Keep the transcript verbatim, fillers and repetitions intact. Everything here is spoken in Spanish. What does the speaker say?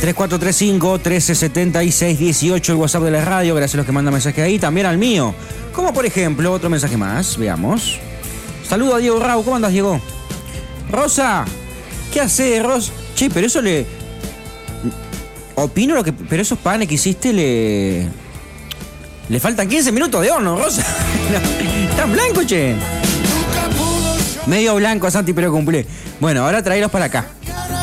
tres cuatro tres cinco, uno tres siete seis uno ocho, el WhatsApp de la radio. Gracias a los que mandan mensaje ahí. También al mío. Como por ejemplo, otro mensaje más. Veamos. Saludo a Diego Rau. ¿Cómo andas, Diego? Rosa, ¿qué hace, Ros? Che, pero eso le... Opino lo que... Pero esos panes que hiciste le... Le faltan quince minutos de horno, Rosa. Están blancos, che. Medio blanco a Santi, pero cumple. Bueno, ahora traelos para acá.